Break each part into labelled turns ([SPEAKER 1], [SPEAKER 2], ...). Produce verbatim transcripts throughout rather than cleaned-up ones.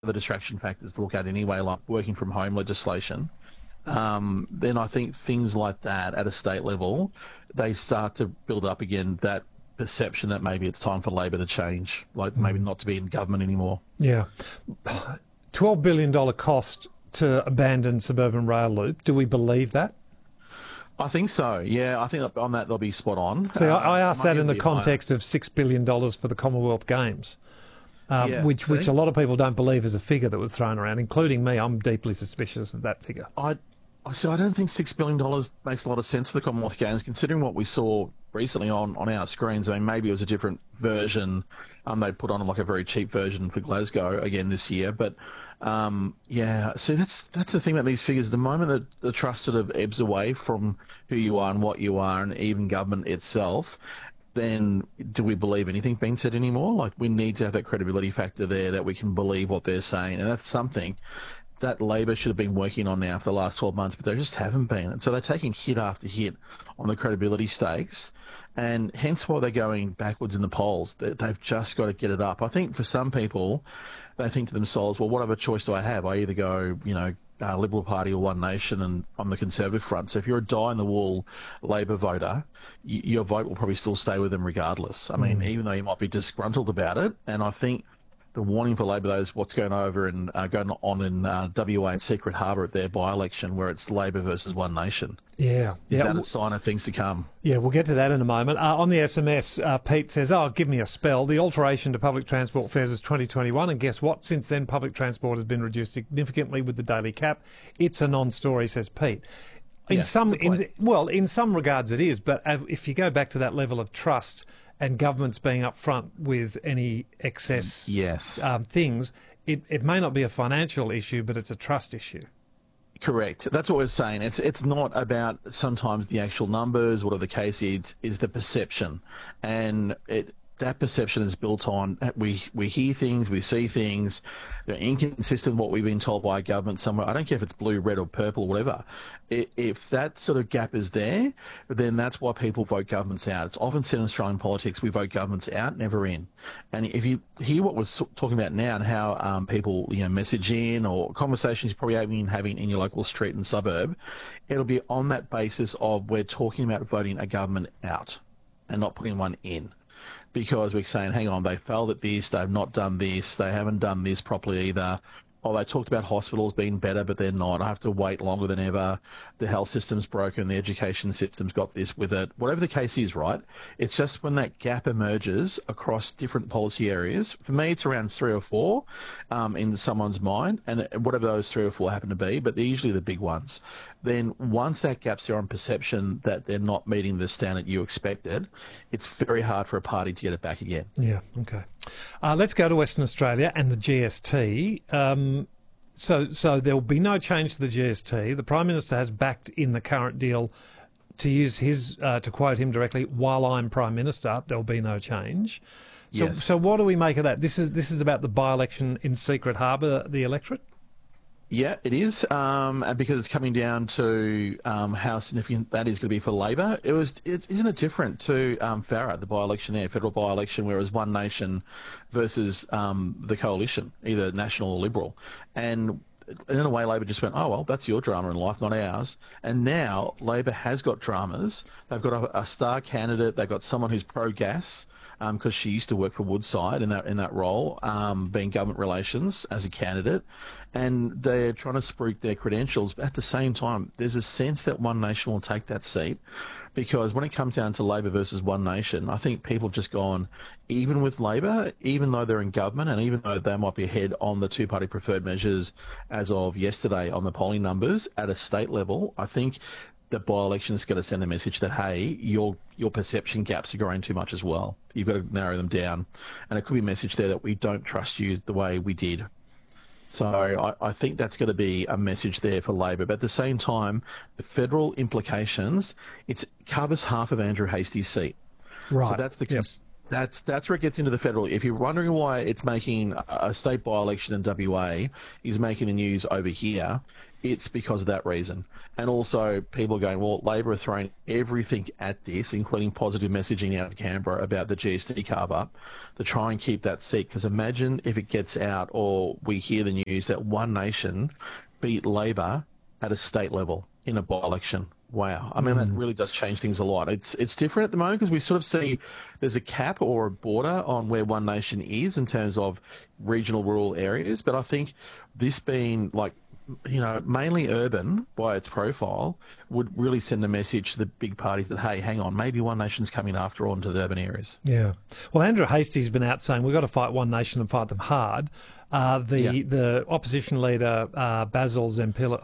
[SPEAKER 1] the distraction factors to look at anyway, like working from home legislation, um, then I think things like that at a state level, they start to build up again that perception that maybe it's time for Labor to change, like maybe not to be in government anymore.
[SPEAKER 2] Yeah. twelve billion dollars cost to abandon suburban rail loop. Do we believe that?
[SPEAKER 1] I think so, yeah. I think on that they'll be spot on.
[SPEAKER 2] See,
[SPEAKER 1] uh,
[SPEAKER 2] I, I asked that in the context
[SPEAKER 1] higher.
[SPEAKER 2] of six billion dollars for the Commonwealth Games, uh,
[SPEAKER 1] yeah,
[SPEAKER 2] which,
[SPEAKER 1] see?
[SPEAKER 2] which a lot of people don't believe is a figure that was thrown around, including me. I'm deeply suspicious of that figure.
[SPEAKER 1] I, so I don't think six billion dollars makes a lot of sense for the Commonwealth Games, considering what we saw recently on, on our screens. I mean, maybe it was a different version. Um, they put on like a very cheap version for Glasgow again this year. But um, yeah, so that's that's the thing about these figures. The moment that the trust sort of ebbs away from who you are and what you are, and even government itself, then do we believe anything being said anymore? Like, we need to have that credibility factor there that we can believe what they're saying, and that's something that Labor should have been working on now for the last twelve months, but they just haven't been. And so they're taking hit after hit on the credibility stakes, and hence why they're going backwards in the polls. They've just got to get it up. I think for some people, they think to themselves, well, what other choice do I have? I either go, you know, uh, Liberal Party or One Nation, and on the Conservative front. So if you're a die-in-the-wool Labor voter, y- your vote will probably still stay with them regardless. I mean, mm. even though you might be disgruntled about it, and I think the warning for Labor, though, is what's going over and uh, going on in uh, W A and Secret Harbour at their by-election, where it's Labor versus One Nation.
[SPEAKER 2] Yeah.
[SPEAKER 1] Is
[SPEAKER 2] yeah.
[SPEAKER 1] that a sign of things to come?
[SPEAKER 2] Yeah, we'll get to that in a moment. Uh, on the S M S, uh, Pete says, oh, give me a spell. The alteration to public transport fares was twenty twenty-one, and guess what? Since then, public transport has been reduced significantly with the daily cap. It's a non-story, says Pete. In
[SPEAKER 1] yeah,
[SPEAKER 2] some, in, well, in some regards it is, but if you go back to that level of trust and governments being upfront with any excess
[SPEAKER 1] yes.
[SPEAKER 2] um, things, it, it may not be a financial issue, but it's a trust issue.
[SPEAKER 1] Correct. That's what we're saying. It's it's not about sometimes the actual numbers, whatever the case is, is the perception. And it that perception is built on, we we hear things, we see things, they're inconsistent with what we've been told by a government somewhere. I don't care if it's blue, red or purple or whatever. If that sort of gap is there, then that's why people vote governments out. It's often said in Australian politics, we vote governments out, never in. And if you hear what we're talking about now and how um, people, you know, message in, or conversations you're probably having, having in your local street and suburb, it'll be on that basis of we're talking about voting a government out and not putting one in. Because we're saying, hang on, they failed at this, they've not done this, they haven't done this properly either. Oh, they talked about hospitals being better, but they're not. I have to wait longer than ever. The health system's broken, the education system's got this with it. Whatever the case is, right? It's just when that gap emerges across different policy areas. For me, it's around three or four um, in someone's mind, and whatever those three or four happen to be, but they're usually the big ones. Then once that gap's there on perception that they're not meeting the standard you expected, it's very hard for a party to get it back again.
[SPEAKER 2] Yeah, okay. Uh, let's go to Western Australia and the G S T. Um, so, so there will be no change to the G S T. The Prime Minister has backed in the current deal, to use his, uh, to quote him directly, while I'm Prime Minister, there'll be no change. So,
[SPEAKER 1] yes.
[SPEAKER 2] so what do we make of that? This is this is about the by-election in Secret Harbour, the electorate?
[SPEAKER 1] Yeah, it is, um, and because it's coming down to um, how significant that is going to be for Labor. It was, it, isn't it different to um, Farah, the by-election there, federal by-election, where it was One Nation versus um, the coalition, either National or Liberal, and in a way, Labor just went, oh, well, that's your drama in life, not ours. And now Labor has got dramas. They've got a, a star candidate. They've got someone who's pro-gas, because um, she used to work for Woodside in that in that role, um, being government relations as a candidate. And they're trying to spruik their credentials. But at the same time, there's a sense that One Nation will take that seat. Because when it comes down to Labor versus One Nation, I think people have just gone, even with Labor, even though they're in government and even though they might be ahead on the two-party preferred measures as of yesterday on the polling numbers at a state level, I think the by-election is going to send a message that, hey, your your perception gaps are growing too much as well. You've got to narrow them down. And it could be a message there that we don't trust you the way we did. So I, I think that's going to be a message there for Labor. But at the same time, the federal implications, it covers half of Andrew Hastie's seat.
[SPEAKER 2] Right.
[SPEAKER 1] So that's the
[SPEAKER 2] yep.
[SPEAKER 1] That's that's where it gets into the federal. If you're wondering why it's making a a state by-election in W A is making the news over here, it's because of that reason. And also, people are going, well, Labor are throwing everything at this, including positive messaging out of Canberra about the G S T carve-up, to try and keep that seat. Because imagine if it gets out, or we hear the news that One Nation beat Labor at a state level in a by-election. Wow. I mean, that really does change things a lot. It's it's different at the moment because we sort of see there's a cap or a border on where One Nation is in terms of regional rural areas. But I think this being like, you know, mainly urban by its profile would really send a message to the big parties that, hey, hang on, maybe One Nation's coming after all into the urban areas.
[SPEAKER 2] Yeah. Well, Andrew Hastie's been out saying we've got to fight One Nation and fight them hard. Uh, the
[SPEAKER 1] Yeah.
[SPEAKER 2] the opposition leader, uh, Basil Zempila,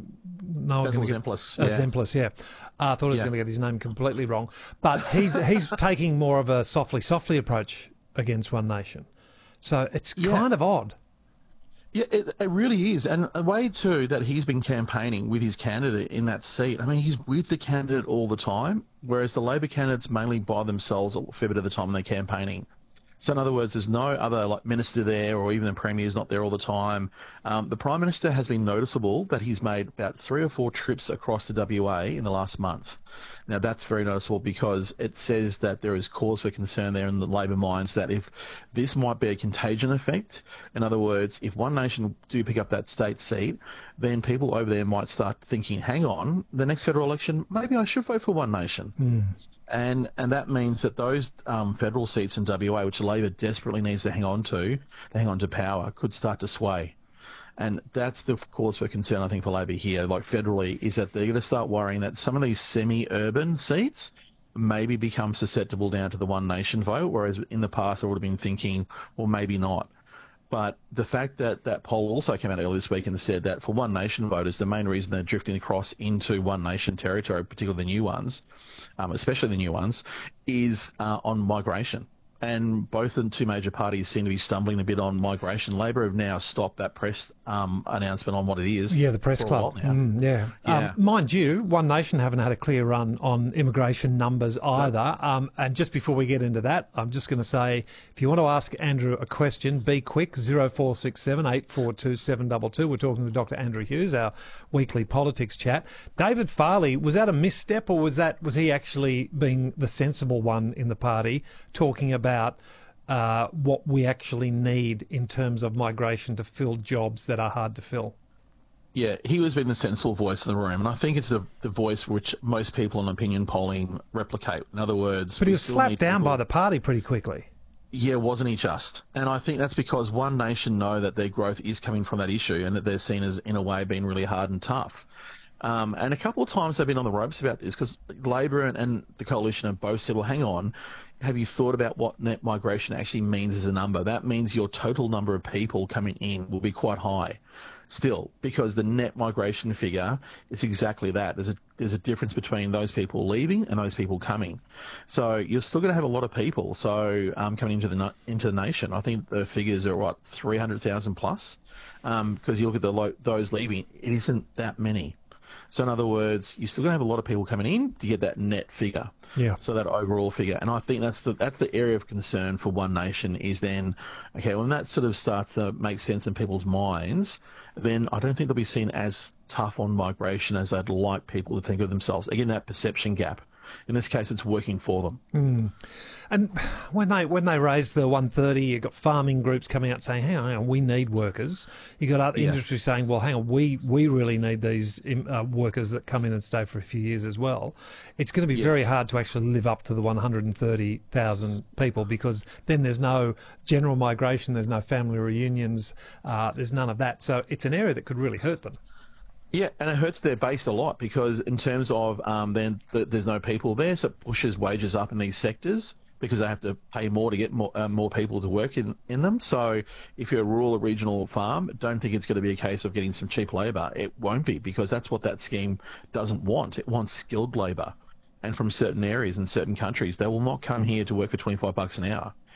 [SPEAKER 2] no,
[SPEAKER 1] Basil
[SPEAKER 2] get,
[SPEAKER 1] Zemplis,
[SPEAKER 2] uh,
[SPEAKER 1] yeah.
[SPEAKER 2] Zemplis, yeah. Uh, I thought I was
[SPEAKER 1] Yeah.
[SPEAKER 2] going to get his name completely wrong. But he's he's taking more of a softly, softly approach against One Nation. So it's
[SPEAKER 1] Yeah.
[SPEAKER 2] kind of odd.
[SPEAKER 1] Yeah, it, it really is. And a way, too, that he's been campaigning with his candidate in that seat. I mean, he's with the candidate all the time, whereas the Labor candidates mainly by themselves a fair bit of the time when they're campaigning. So in other words, there's no other like minister there, or even the Premier's not there all the time. Um, the Prime Minister has been noticeable that he's made about three or four trips across to W A in the last month. Now, that's very noticeable because it says that there is cause for concern there in the Labor minds that if this might be a contagion effect, in other words, if One Nation do pick up that state seat, then people over there might start thinking, hang on, the next federal election, maybe I should vote for One Nation.
[SPEAKER 2] Mm.
[SPEAKER 1] And and that means that those um, federal seats in W A, which Labor desperately needs to hang on to, to hang on to power, could start to sway. And that's the cause for concern, I think, for Labor here, like federally, is that they're going to start worrying that some of these semi-urban seats maybe become susceptible down to the One Nation vote, whereas in the past I would have been thinking, well, maybe not. But the fact that that poll also came out earlier this week and said that for One Nation voters, the main reason they're drifting across into One Nation territory, particularly the new ones, um, especially the new ones, is uh, on migration. And both the two major parties seem to be stumbling a bit on migration. Labor have now stopped that press um, announcement on what it is.
[SPEAKER 2] Yeah, the press
[SPEAKER 1] for a
[SPEAKER 2] club.
[SPEAKER 1] while now.
[SPEAKER 2] Mm, yeah.
[SPEAKER 1] Yeah.
[SPEAKER 2] Um, mind you, One Nation haven't had a clear run on immigration numbers either. Um, and just before we get into that, I'm just going to say, if you want to ask Andrew a question, be quick, zero four six seven, eight four two, seven two two. We're talking to Doctor Andrew Hughes, our weekly politics chat. David Farley, was that a misstep, or was that was he actually being the sensible one in the party, talking about Uh, what we actually need in terms of migration to fill jobs that are hard to fill?
[SPEAKER 1] Yeah, he was being the sensible voice in the room, and I think it's the, the voice which most people in opinion polling replicate. In other words,
[SPEAKER 2] But he
[SPEAKER 1] we
[SPEAKER 2] was
[SPEAKER 1] still
[SPEAKER 2] slapped
[SPEAKER 1] need
[SPEAKER 2] down
[SPEAKER 1] people-
[SPEAKER 2] by the party pretty quickly.
[SPEAKER 1] Yeah, wasn't he just? And I think that's because One Nation know that their growth is coming from that issue and that they're seen as, in a way, being really hard and tough. Um, and a couple of times they've been on the ropes about this because Labor and, and the coalition have both said, well, hang on, have you thought about what net migration actually means as a number? That means your total number of people coming in will be quite high still, because the net migration figure is exactly that. There's a there's a difference between those people leaving and those people coming. So you're still going to have a lot of people so um, coming into the na- into the nation. I think the figures are, what, three hundred thousand plus? Because um, you look at the lo- those leaving, it isn't that many. So in other words, you're still going to have a lot of people coming in to get that net figure.
[SPEAKER 2] Yeah.
[SPEAKER 1] So that overall figure. And I think that's the that's the area of concern for One Nation is then, okay, when that sort of starts to make sense in people's minds, then I don't think they'll be seen as tough on migration as they'd like people to think of themselves. Again, that perception gap. In this case, it's working for them.
[SPEAKER 2] Mm. And when they when they raised the one thirty, you got farming groups coming out saying, hang on, hang on, we need workers. You got other
[SPEAKER 1] Yeah.
[SPEAKER 2] industry saying, well, hang on, we, we really need these uh, workers that come in and stay for a few years as well. It's going to be
[SPEAKER 1] Yes.
[SPEAKER 2] very hard to actually live up to the one hundred thirty thousand people, because then there's no general migration, there's no family reunions, uh, there's none of that. So it's an area that could really hurt them.
[SPEAKER 1] Yeah, and it hurts their base a lot because in terms of um, then th- there's no people there, so it pushes wages up in these sectors because they have to pay more to get more uh, more people to work in, in them. So if you're a rural or regional farm, don't think it's going to be a case of getting some cheap labour. It won't be, because that's what that scheme doesn't want. It wants skilled labour. And from certain areas and certain countries, they will not come here to work for twenty-five bucks an hour.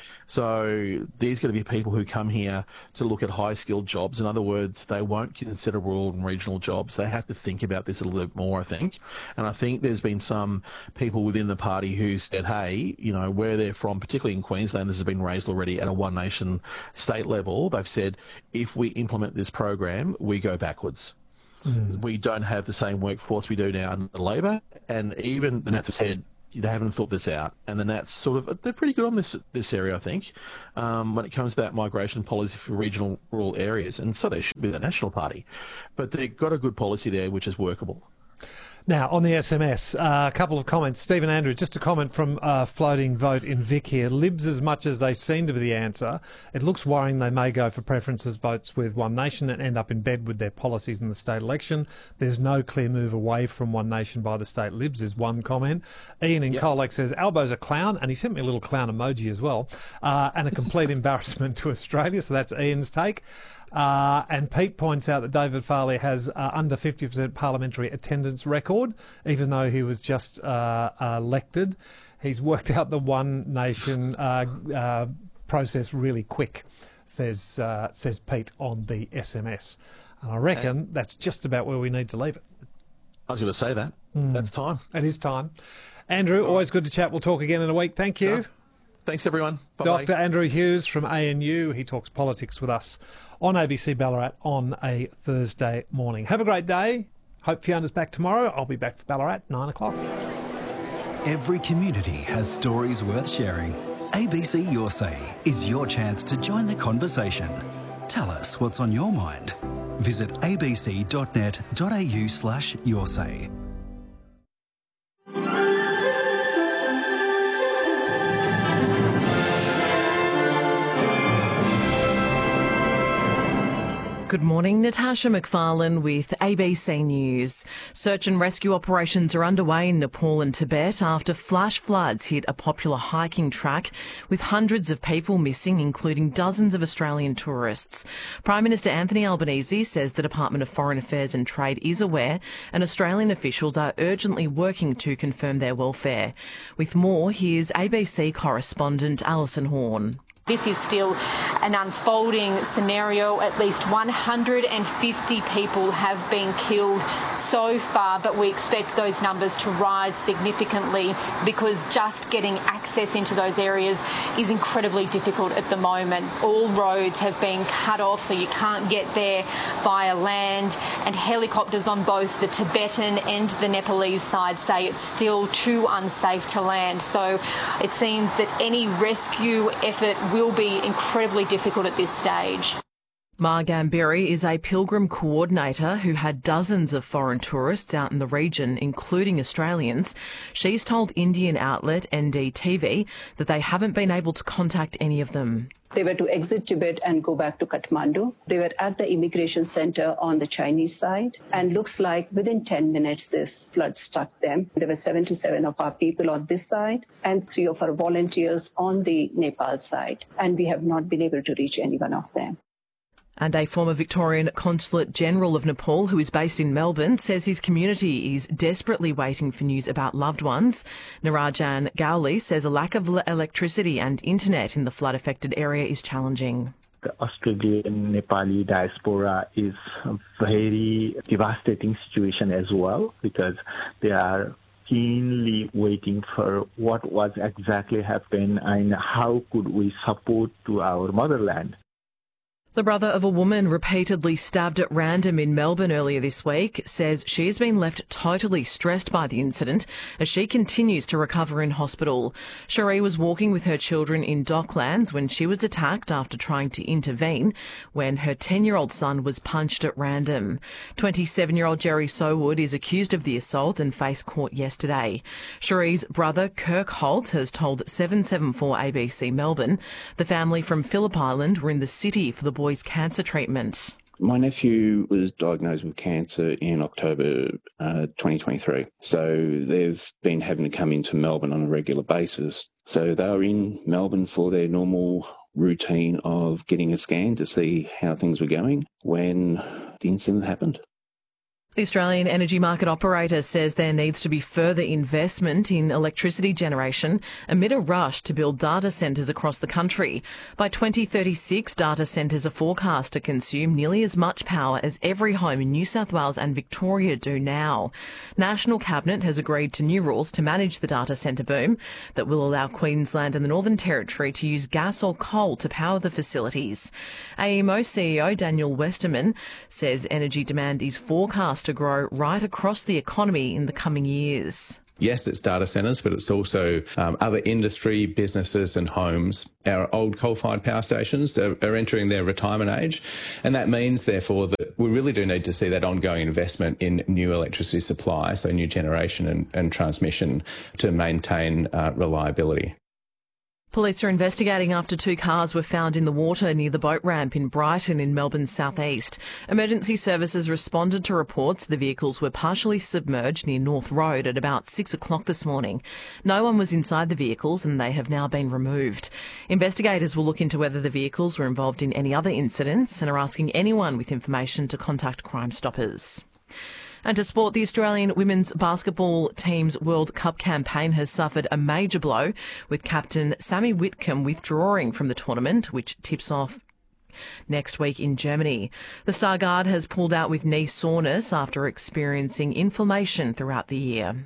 [SPEAKER 1] So these are going to be people who come here to look at high-skilled jobs. In other words, they won't consider rural and regional jobs. They have to think about this a little bit more, I think. And I think there's been some people within the party who said, hey, you know, where they're from, particularly in Queensland, this has been raised already at a one-nation state level. They've said, if we implement this program, we go backwards. Mm. We don't have the same workforce we do now under Labor. And even the Nats have said, they haven't thought this out, and the Nats sort of, they're pretty good on this this area, I think, um, when it comes to that migration policy for regional rural areas, and so they should be the National Party. But they've got a good policy there which is workable.
[SPEAKER 2] Now, on the S M S, uh, a couple of comments. Stephen Andrew, just a comment from uh, Floating Vote in Vic here. Libs, as much as they seem to be the answer, it looks worrying they may go for preferences votes with One Nation and end up in bed with their policies in the state election. There's no clear move away from One Nation by the state Libs, is one comment. Ian in yep. Colac says, Albo's a clown, and he sent me a little clown emoji as well, uh, and a complete embarrassment to Australia, so that's Ian's take. Uh, and Pete points out that David Farley has uh, under fifty percent parliamentary attendance record, even though he was just uh, uh, elected. He's worked out the One Nation uh, uh, process really quick, says uh, says Pete on the S M S. And I reckon and that's just about where we need to leave it.
[SPEAKER 1] I was going to say that. Mm. That's time.
[SPEAKER 2] It is time. Andrew, always good to chat. We'll talk again in a week. Thank you.
[SPEAKER 1] No. Thanks, everyone. Bye-bye.
[SPEAKER 2] Doctor Andrew Hughes from A N U. He talks politics with us on A B C Ballarat on a Thursday morning. Have a great day. Hope Fiona's back tomorrow. I'll be back for Ballarat, nine o'clock.
[SPEAKER 3] Every community has stories worth sharing. A B C Your Say is your chance to join the conversation. Tell us what's on your mind. Visit abc.net.au slash your say.
[SPEAKER 4] Good morning, Natasha McFarlane with A B C News. Search and rescue operations are underway in Nepal and Tibet after flash floods hit a popular hiking track with hundreds of people missing, including dozens of Australian tourists. Prime Minister Anthony Albanese says the Department of Foreign Affairs and Trade is aware and Australian officials are urgently working to confirm their welfare. With more, here's A B C correspondent Alison Horn.
[SPEAKER 5] This is still an unfolding scenario. At least one hundred fifty people have been killed so far, but we expect those numbers to rise significantly because just getting access into those areas is incredibly difficult at the moment. All roads have been cut off, so you can't get there via land, and helicopters on both the Tibetan and the Nepalese side say it's still too unsafe to land. So it seems that any rescue effort will be incredibly difficult at this stage.
[SPEAKER 4] Ma Gambiri is a pilgrim coordinator who had dozens of foreign tourists out in the region, including Australians. She's told Indian outlet N D T V that they haven't been able to contact any of them.
[SPEAKER 6] They were to exit Tibet and go back to Kathmandu. They were at the immigration center on the Chinese side, and looks like within ten minutes this flood struck them. There were seventy-seven of our people on this side and three of our volunteers on the Nepal side, and we have not been able to reach any one of them.
[SPEAKER 4] And a former Victorian Consulate General of Nepal, who is based in Melbourne, says his community is desperately waiting for news about loved ones. Narajan Gowli says a lack of electricity and internet in the flood-affected area is challenging.
[SPEAKER 7] The Australian Nepali diaspora is a very devastating situation as well, because they are keenly waiting for what was exactly happened and how could we support to our motherland.
[SPEAKER 4] The brother of a woman repeatedly stabbed at random in Melbourne earlier this week says she has been left totally stressed by the incident as she continues to recover in hospital. Cherie was walking with her children in Docklands when she was attacked after trying to intervene when her ten-year-old son was punched at random. twenty-seven-year-old Jerry Sowood is accused of the assault and faced court yesterday. Cherie's brother, Kirk Holt, has told seven seven four A B C Melbourne the family from Phillip Island were in the city for the boy's cancer treatment.
[SPEAKER 8] My nephew was diagnosed with cancer in October uh, twenty twenty-three. So they've been having to come into Melbourne on a regular basis. So they were in Melbourne for their normal routine of getting a scan to see how things were going when the incident happened.
[SPEAKER 4] The Australian Energy Market Operator says there needs to be further investment in electricity generation amid a rush to build data centres across the country. By twenty thirty-six, data centres are forecast to consume nearly as much power as every home in New South Wales and Victoria do now. National Cabinet has agreed to new rules to manage the data centre boom that will allow Queensland and the Northern Territory to use gas or coal to power the facilities. A E M O C E O Daniel Westerman says energy demand is forecast to grow right across the economy in the coming years.
[SPEAKER 9] Yes, it's data centres, but it's also um, other industry, businesses and homes. Our old coal-fired power stations are, are entering their retirement age, and that means, therefore, that we really do need to see that ongoing investment in new electricity supply, so new generation and, and transmission to maintain uh, reliability.
[SPEAKER 4] Police are investigating after two cars were found in the water near the boat ramp in Brighton in Melbourne's southeast. Emergency services responded to reports the vehicles were partially submerged near North Road at about six o'clock this morning. No one was inside the vehicles and they have now been removed. Investigators will look into whether the vehicles were involved in any other incidents and are asking anyone with information to contact Crime Stoppers. And to sport, the Australian women's basketball team's World Cup campaign has suffered a major blow, with captain Sammy Whitcomb withdrawing from the tournament, which tips off next week in Germany. The Star Guard has pulled out with knee soreness after experiencing inflammation throughout the year.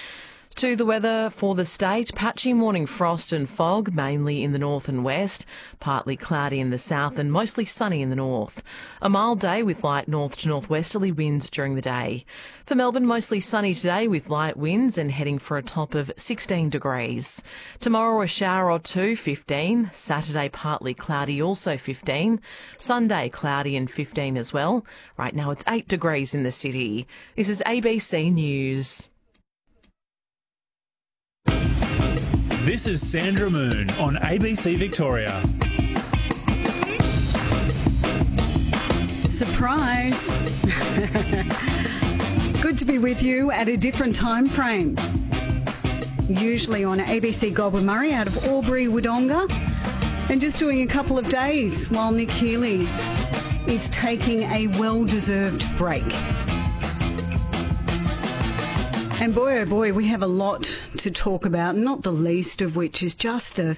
[SPEAKER 4] To the weather for the state, patchy morning frost and fog, mainly in the north and west, partly cloudy in the south and mostly sunny in the north. A mild day with light north to northwesterly winds during the day. For Melbourne, mostly sunny today with light winds and heading for a top of sixteen degrees. Tomorrow a shower or two, fifteen. Saturday partly cloudy, also fifteen. Sunday cloudy and fifteen as well. Right now it's eight degrees in the city. This is A B C News.
[SPEAKER 10] This is Sandra Moon on A B C Victoria.
[SPEAKER 11] Surprise! Good to be with you at a different time frame. Usually on A B C Goulburn Murray out of Albury, Wodonga, and just doing a couple of days while Nick Healy is taking a well-deserved break. And boy, oh boy, we have a lot to talk about, not the least of which is just the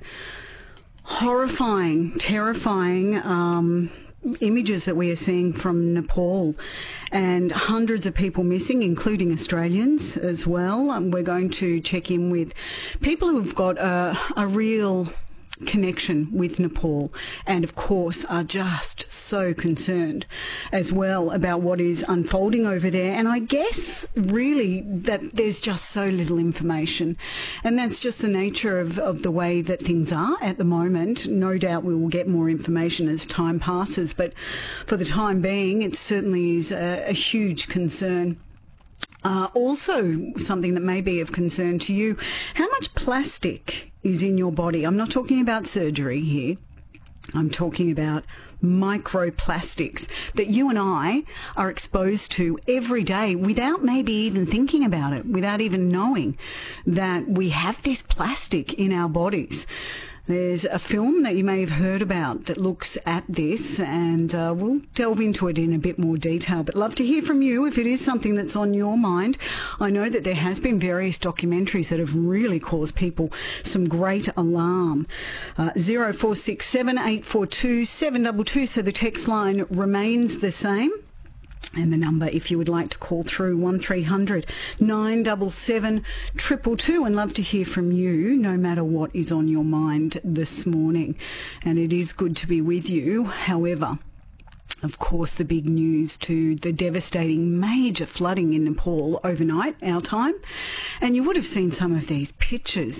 [SPEAKER 11] horrifying, terrifying um, images that we are seeing from Nepal, and hundreds of people missing, including Australians as well. Um, we're going to check in with people who've got a, a real connection with Nepal and of course are just so concerned as well about what is unfolding over there. And I guess really that there's just so little information, and that's just the nature of, of the way that things are at the moment. No doubt we will get more information as time passes, but for the time being it certainly is a, a huge concern. Uh, also something that may be of concern to you, how much plastic is in your body? I'm not talking about surgery here. I'm talking about microplastics that you and I are exposed to every day without maybe even thinking about it, without even knowing that we have this plastic in our bodies. There's a film that you may have heard about that looks at this, and uh, we'll delve into it in a bit more detail. But love to hear from you if it is something that's on your mind. I know that there has been various documentaries that have really caused people some great alarm. Uh, zero four six seven eight four two seven two two, so the text line remains the same. And the number, if you would like to call through, one three hundred nine seven seven two two two, and love to hear from you no matter what is on your mind this morning. And it is good to be with you. However, of course, the big news to the devastating major flooding in Nepal overnight, our time. And you would have seen some of these pictures.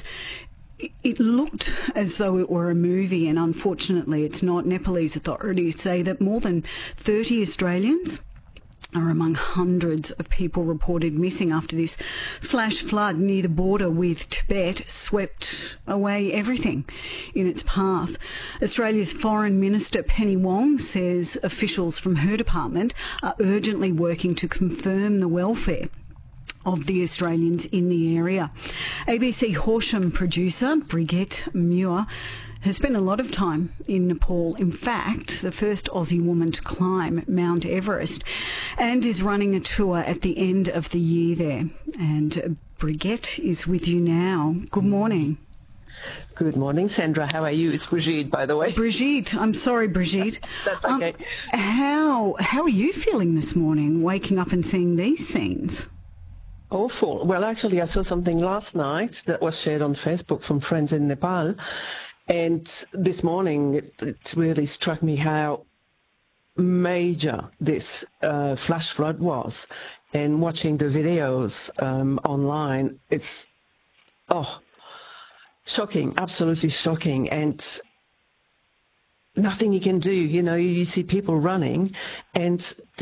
[SPEAKER 11] It looked as though it were a movie, and unfortunately it's not. Nepalese authorities say that more than thirty Australians are among hundreds of people reported missing after this flash flood near the border with Tibet swept away everything in its path. Australia's Foreign Minister Penny Wong says officials from her department are urgently working to confirm the welfare of the Australians in the area. A B C Horsham producer Brigitte Muir has spent a lot of time in Nepal. In fact, the first Aussie woman to climb Mount Everest, and is running a tour at the end of the year there. And Brigitte is with you now. Good morning.
[SPEAKER 12] Good morning, Sandra. How are you? It's Brigitte, by the way.
[SPEAKER 11] Brigitte. I'm sorry, Brigitte.
[SPEAKER 12] That's okay.
[SPEAKER 11] Um, how, how are you feeling this morning, waking up and seeing these scenes?
[SPEAKER 12] Awful. Well, actually, I saw something last night that was shared on Facebook from friends in Nepal. And this morning, it, it really struck me how major this uh, flash flood was. And watching the videos um, online, it's, oh, shocking, absolutely shocking. And nothing you can do. You know, you see people running, and